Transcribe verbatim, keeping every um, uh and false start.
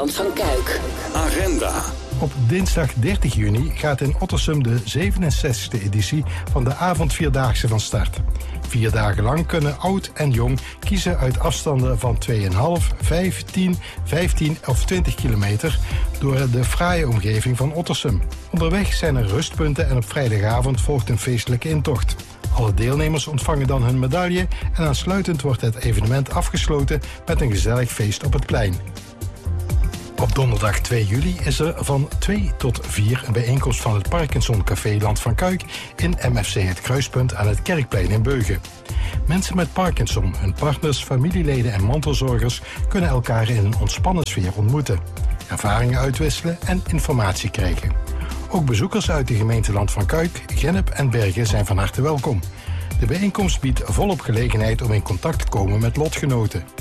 Land van Kuik. Agenda. Op dinsdag dertig juni gaat in Ottersum de zevenenzestigste editie van de avondvierdaagse van start. Vier dagen lang kunnen oud en jong kiezen uit afstanden van twee komma vijf, vijf, tien, vijftien of twintig kilometer door de fraaie omgeving van Ottersum. Onderweg zijn er rustpunten en op vrijdagavond volgt een feestelijke intocht. Alle deelnemers ontvangen dan hun medaille en aansluitend wordt het evenement afgesloten met een gezellig feest op het plein. Op donderdag twee juli is er van twee tot vier een bijeenkomst van het Parkinson Café Land van Kuik in M F C Het Kruispunt aan het Kerkplein in Beugen. Mensen met Parkinson, hun partners, familieleden en mantelzorgers kunnen elkaar in een ontspannen sfeer ontmoeten, ervaringen uitwisselen en informatie krijgen. Ook bezoekers uit de gemeente Land van Kuik, Gennep en Bergen zijn van harte welkom. De bijeenkomst biedt volop gelegenheid om in contact te komen met lotgenoten.